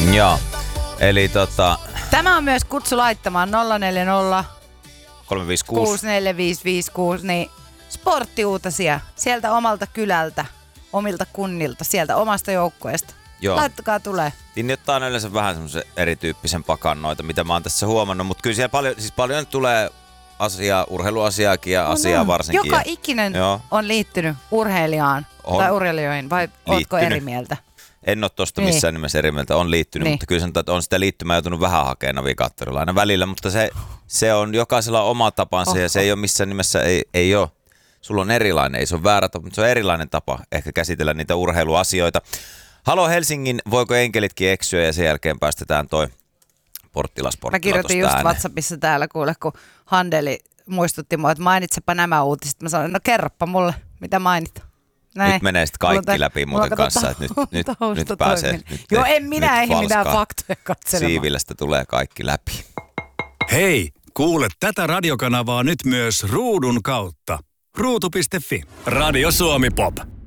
Joo, eli Tämä on myös kutsu laittamaan 040 356 64556, niin sporttiuutisia sieltä omalta kylältä, omilta kunnilta, sieltä omasta joukkueesta. Joo. Laittakaa tulee. Tinniottaa on yleensä vähän semmoisen erityyppisen pakannoita, mitä mä oon tässä huomannut, mutta kyllä siellä paljon tulee asiaa, urheiluasiaakin ja asiaa varsinkin. Joka ikinen on liittynyt urheilijaan tai urheilijoihin, vai ootko eri mieltä? En ole tuosta missään nimessä eri mieltä, on liittynyt, mutta kyllä sanotaan, että on sitä liittymää joutunut vähän hakemaan navigaattorilla aina välillä, mutta se on jokaisella oma tapansa ja se ei ole missään nimessä, ei ole. Sulla on erilainen, ei se ole väärä tapa, mutta se on erilainen tapa ehkä käsitellä niitä urheiluasioita. Halo Helsingin, voiko enkelitkin eksyä ja sen jälkeen päästetään toi Porttila Sporttila. Mä kirjoitin just WhatsAppissa täällä kuule, kun Handeli muistutti mua, että mainitsepa nämä uutiset. Mä sanoin, no kerropa mulle, mitä mainit. Näin. Nyt menee sitten kaikki läpi muuten kanssa, että nyt pääsee. Joo, en minä ehdi mitään faktoja katselemaan. Siivilästä tulee kaikki läpi. Hei, kuule tätä radiokanavaa nyt myös ruudun kautta. Ruutu.fi. Radio Suomi Pop.